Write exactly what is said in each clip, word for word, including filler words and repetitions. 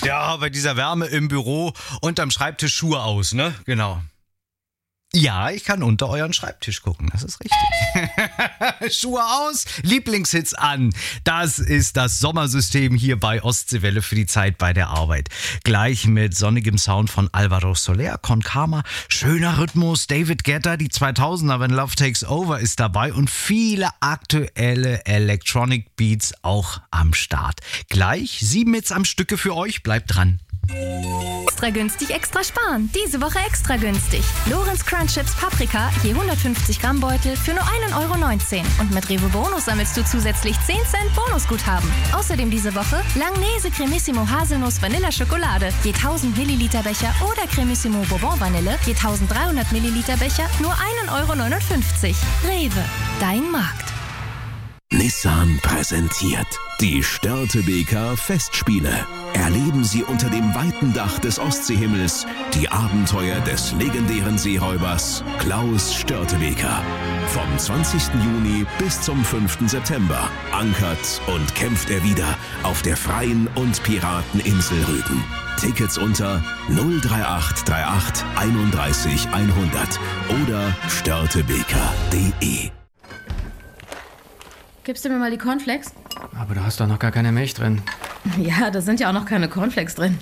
Ja, bei dieser Wärme im Büro unterm Schreibtisch Schuhe aus, ne? Genau. Ja, ich kann unter euren Schreibtisch gucken, das ist richtig. Schuhe aus, Lieblingshits an. Das ist das Sommersystem hier bei Ostseewelle für die Zeit bei der Arbeit. Gleich mit sonnigem Sound von Alvaro Soler, Con Calma, schöner Rhythmus, David Guetta, die zweitausender, When Love Takes Over ist dabei und viele aktuelle Electronic Beats auch am Start. Gleich sieben Hits am Stücke für euch, bleibt dran. Extra günstig, extra sparen. Diese Woche extra günstig. Lorenz Crunch Chips Paprika, je hundertfünfzig Gramm Beutel für nur ein Euro neunzehn. Und mit Rewe Bonus sammelst du zusätzlich zehn Cent Bonusguthaben. Außerdem diese Woche Langnese Cremissimo Haselnuss Vanilla Schokolade, je tausend Milliliter Becher oder Cremissimo Bourbon Vanille, je eintausenddreihundert Milliliter Becher, nur ein Euro neunundfünfzig. Rewe, dein Markt. Nissan präsentiert die Störtebeker Festspiele. Erleben Sie unter dem weiten Dach des Ostseehimmels die Abenteuer des legendären Seeräubers Klaus Störtebeker. Vom zwanzigsten Juni bis zum fünften September ankert und kämpft er wieder auf der freien und Pirateninsel Rügen. Tickets unter null drei acht drei acht einunddreißig hundert oder störtebeker punkt de. Gibst du mir mal die Cornflakes? Aber du hast doch noch gar keine Milch drin. Ja, da sind ja auch noch keine Cornflakes drin.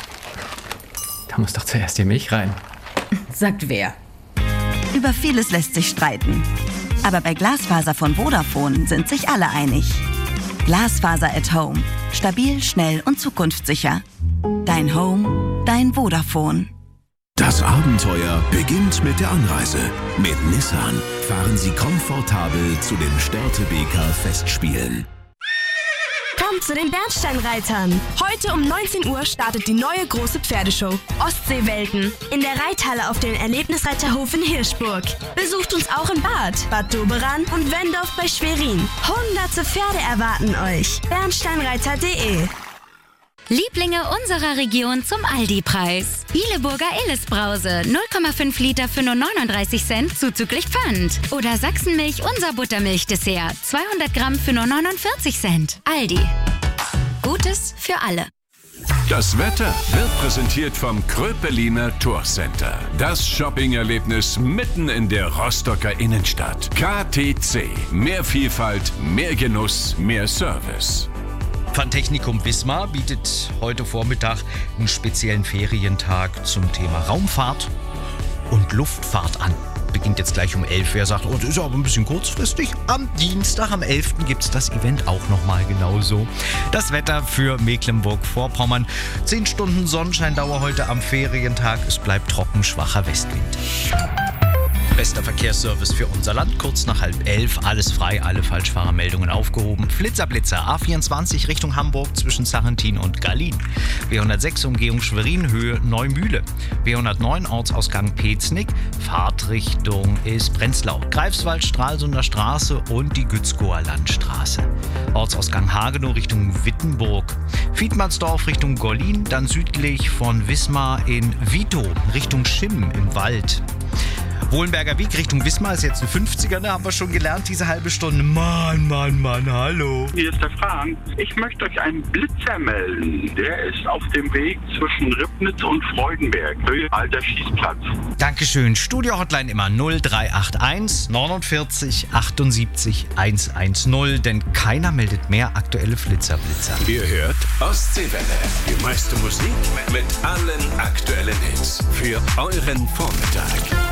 Da muss doch zuerst die Milch rein. Sagt wer? Über vieles lässt sich streiten. Aber bei Glasfaser von Vodafone sind sich alle einig. Glasfaser at Home. Stabil, schnell und zukunftssicher. Dein Home, dein Vodafone. Das Abenteuer beginnt mit der Anreise. Mit Nissan fahren Sie komfortabel zu den Störtebeker Festspielen. Kommt zu den Bernsteinreitern. Heute um neunzehn Uhr startet die neue große Pferdeshow Ostseewelten in der Reithalle auf dem Erlebnisreiterhof in Hirschburg. Besucht uns auch in Bad, Bad Doberan und Wendorf bei Schwerin. Hunderte Pferde erwarten euch. bernsteinreiter punkt de. Lieblinge unserer Region zum Aldi-Preis. Bieleburger Illes-Brause, null Komma fünf Liter für nur neununddreißig Cent zuzüglich Pfand. Oder Sachsenmilch, unser Buttermilch-Dessert, zweihundert Gramm für nur neunundvierzig Cent. Aldi. Gutes für alle. Das Wetter wird präsentiert vom Kröpeliner Tourcenter. Das Shopping-Erlebnis mitten in der Rostocker Innenstadt. K T C. Mehr Vielfalt, mehr Genuss, mehr Service. Fantechnikum Wismar bietet heute Vormittag einen speziellen Ferientag zum Thema Raumfahrt und Luftfahrt an. Beginnt jetzt gleich um elf. Wer sagt, oh, das ist aber ein bisschen kurzfristig. Am Dienstag, am elften gibt es das Event auch nochmal genauso. Das Wetter für Mecklenburg-Vorpommern. zehn Stunden Sonnenscheindauer heute am Ferientag. Es bleibt trocken, schwacher Westwind. Bester Verkehrsservice für unser Land. Kurz nach halb elf, alles frei, alle Falschfahrermeldungen aufgehoben. Flitzerblitzer, A vierundzwanzig Richtung Hamburg zwischen Sarrentin und Gallin. B hundertsechs Umgehung Schwerin, Höhe Neumühle. B hundertneun Ortsausgang Peznick, Fahrtrichtung ist Prenzlau. Greifswald, Stralsunder Straße und die Gützkower Landstraße. Ortsausgang Hagenow Richtung Wittenburg. Fiedmannsdorf Richtung Gollin, dann südlich von Wismar in Vito Richtung Schimm im Wald. Wohlenberger Weg Richtung Wismar ist jetzt ein fünfziger, ne? Haben wir schon gelernt, diese halbe Stunde. Mann, Mann, Mann, hallo. Hier ist der Frank. Ich möchte euch einen Blitzer melden. Der ist auf dem Weg zwischen Ribnitz und Freudenberg, Höhe Alter Schießplatz. Dankeschön. Studio-Hotline immer null drei acht eins neunundvierzig achtundsiebzig hundertzehn, denn keiner meldet mehr aktuelle Flitzerblitzer. Ihr hört Ostseewelle. Die meiste Musik mit allen aktuellen Hits für euren Vormittag.